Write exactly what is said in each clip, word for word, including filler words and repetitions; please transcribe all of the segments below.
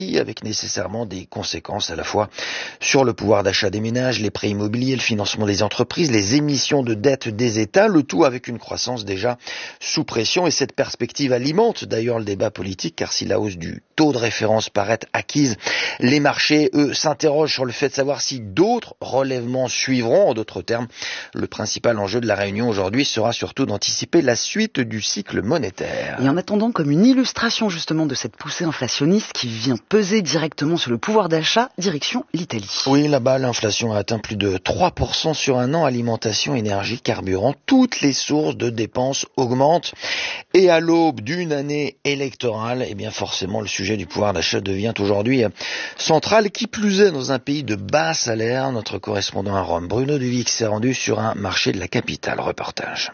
avec nécessairement des conséquences à la fois sur le pouvoir d'achat des ménages, les prêts immobiliers, le financement des entreprises, les émissions de dette des États, le tout avec une croissance déjà sous pression. Et cette perspective alimente d'ailleurs le débat politique, car si la hausse du taux de référence paraît acquise, les marchés, eux, s'interrogent sur le fait de savoir si d'autres relèvements suivront. En d'autres termes, le principal enjeu de la réunion aujourd'hui sera surtout d'anticiper la suite du cycle monétaire. Et en attendant, comme une illustration justement de cette poussée inflationniste qui vient peser directement sur le pouvoir d'achat, direction l'Italie. Oui, là-bas, l'inflation a atteint plus de trois pour cent sur un an. Alimentation, énergie, carburant, toutes les sources de dépenses augmentent. Et à l'aube d'une année électorale, eh bien forcément, le sujet du pouvoir d'achat devient aujourd'hui central. Qui plus est, dans un pays de bas salaire, notre correspondant à Rome, Bruno Duvic, s'est rendu sur un marché de la capitale. Reportage.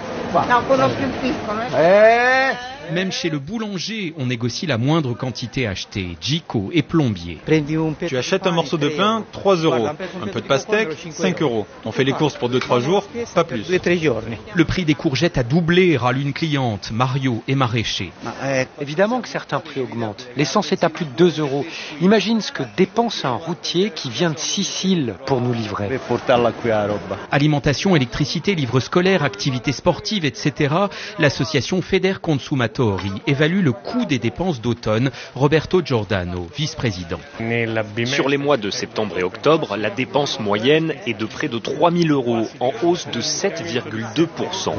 Même chez le boulanger, on négocie la moindre quantité achetée. Gico est plombier. Tu achètes un morceau de pain, trois euros. Un peu de pastèque, cinq euros. On fait les courses pour deux trois jours, pas plus. Le prix des courgettes a doublé, râle une cliente. Mario est maraîcher. Évidemment que certains prix augmentent. L'essence est à plus de deux euros. Imagine ce que dépense un routier qui vient de Sicile pour nous livrer. Alimentation, électricité, livres scolaires, activités sportives, et cetera. L'association Federconsumatori évalue le coût des dépenses d'automne. Roberto Giordano, vice-président. Sur les mois de septembre et octobre, la dépense moyenne est de près de trois mille euros, en hausse de sept virgule deux pour cent.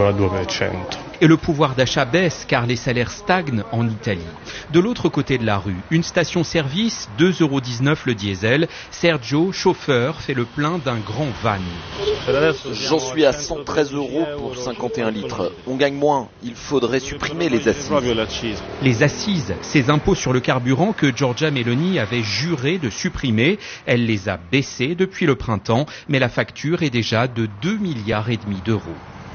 Et le pouvoir d'achat baisse car les salaires stagnent en Italie. De l'autre côté de la rue, une station-service, deux euros dix-neuf le diesel. Sergio, chauffeur, fait le plein d'un grand van. J'en suis à cent treize euros pour cinquante et un litres. On gagne moins. Il faudrait supprimer les assises. Les assises, ces impôts sur le carburant que Giorgia Meloni avait juré de supprimer. Elle les a baissés depuis le printemps, mais la facture est déjà de deux milliards et demi d'euros.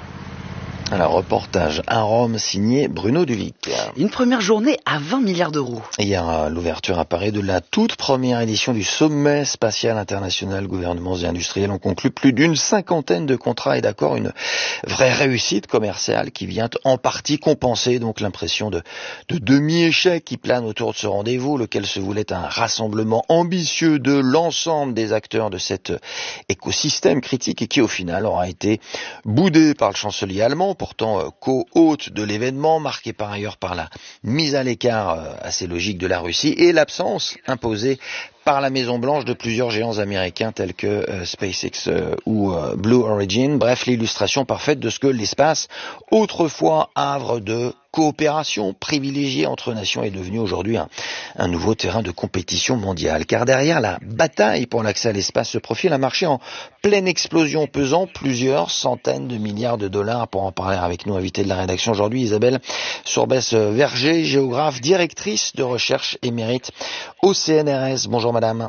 Alors, reportage à Rome signé Bruno Duvic. Une première journée à vingt milliards d'euros. Hier, à l'ouverture à Paris de la toute première édition du sommet spatial international, gouvernements et industriels ont conclu plus d'une cinquantaine de contrats et d'accords, une vraie réussite commerciale qui vient en partie compenser donc l'impression de, de demi-échec qui plane autour de ce rendez-vous, lequel se voulait un rassemblement ambitieux de l'ensemble des acteurs de cet écosystème critique et qui au final aura été boudé par le chancelier allemand, pourtant co-hôte de l'événement, marqué par ailleurs par la mise à l'écart assez logique de la Russie et l'absence imposée par la Maison-Blanche de plusieurs géants américains tels que euh, SpaceX euh, ou euh, Blue Origin. Bref, l'illustration parfaite de ce que l'espace, autrefois havre de coopération privilégiée entre nations, est devenu aujourd'hui un, un nouveau terrain de compétition mondiale. Car derrière la bataille pour l'accès à l'espace se profile un marché en pleine explosion pesant plusieurs centaines de milliards de dollars. Pour en parler avec nous, invité de la rédaction aujourd'hui, Isabelle Sourbès-Verger, géographe, directrice de recherche émérite au C N R S. Bonjour madame.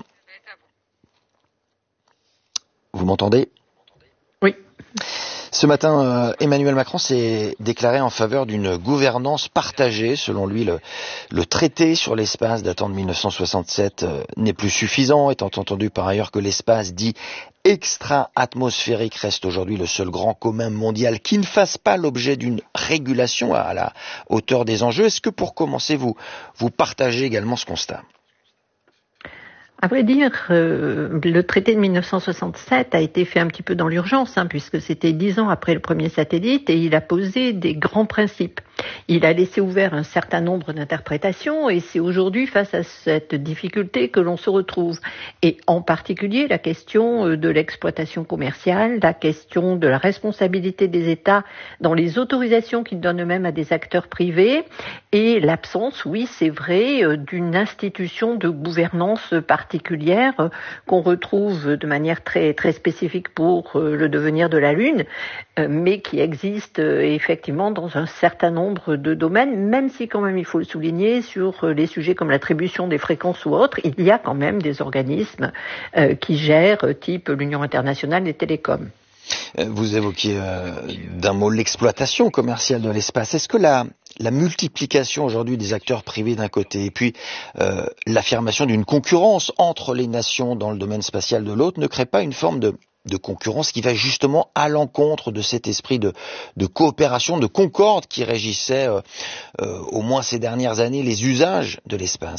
Vous m'entendez ? Oui. Ce matin, euh, Emmanuel Macron s'est déclaré en faveur d'une gouvernance partagée. Selon lui, le, le traité sur l'espace datant de mille neuf cent soixante-sept euh, n'est plus suffisant, étant entendu par ailleurs que l'espace dit extra-atmosphérique reste aujourd'hui le seul grand commun mondial qui ne fasse pas l'objet d'une régulation à la hauteur des enjeux. Est-ce que pour commencer, vous, vous partagez également ce constat ? À vrai dire, euh, le traité de mille neuf cent soixante-sept a été fait un petit peu dans l'urgence, hein, puisque c'était dix ans après le premier satellite, et il a posé des grands principes. Il a laissé ouvert un certain nombre d'interprétations, et c'est aujourd'hui, face à cette difficulté, que l'on se retrouve. Et en particulier, la question de l'exploitation commerciale, la question de la responsabilité des États dans les autorisations qu'ils donnent eux-mêmes à des acteurs privés, et l'absence, oui, c'est vrai, d'une institution de gouvernance particulière qu'on retrouve de manière très très spécifique pour le devenir de la Lune, mais qui existe effectivement dans un certain nombre de domaines, même si quand même il faut le souligner, sur les sujets comme l'attribution des fréquences ou autres, il y a quand même des organismes qui gèrent, type l'Union internationale des télécoms. Vous évoquiez euh, d'un mot l'exploitation commerciale de l'espace. Est-ce que la, la multiplication aujourd'hui des acteurs privés d'un côté et puis euh, l'affirmation d'une concurrence entre les nations dans le domaine spatial de l'autre ne crée pas une forme de, de concurrence qui va justement à l'encontre de cet esprit de, de coopération, de concorde qui régissait euh, euh, au moins ces dernières années les usages de l'espace ?